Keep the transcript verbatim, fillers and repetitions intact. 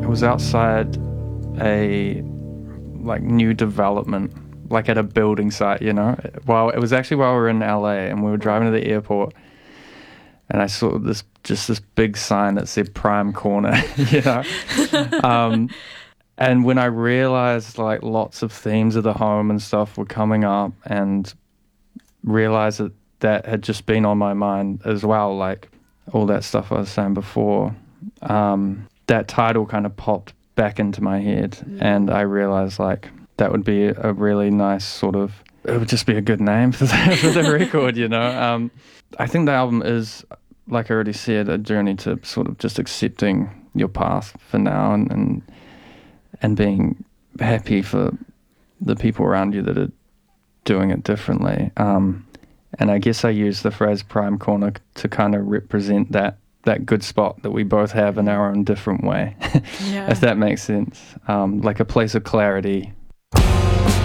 it was outside a like new development, like at a building site, you know. Well, it was actually while we were in L A and we were driving to the airport, and I saw this just this big sign that said Prime Corner, you know. um, and when I realized like lots of themes of the home and stuff were coming up, and realized that that had just been on my mind as well, like all that stuff I was saying before, um, that title kind of popped back into my head, mm. and I realized like that would be a really nice sort of, it would just be a good name for the, for the record, you know. Um, I think the album is, like I already said, a journey to sort of just accepting your path for now, and and, and being happy for the people around you that are doing it differently. Um, and I guess I use the phrase Prime Corner to kind of represent that that good spot that we both have in our own different way, yeah. if that makes sense. Um, like a place of clarity